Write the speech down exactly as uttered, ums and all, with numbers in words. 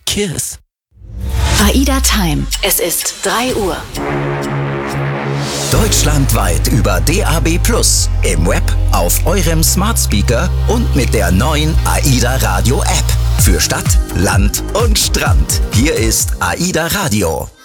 Kiss. AIDA Time. Es ist drei Uhr. Deutschlandweit über D A B plus, im Web, auf eurem Smart Speaker und mit der neuen AIDA Radio App. Für Stadt, Land und Strand. Hier ist AIDA Radio.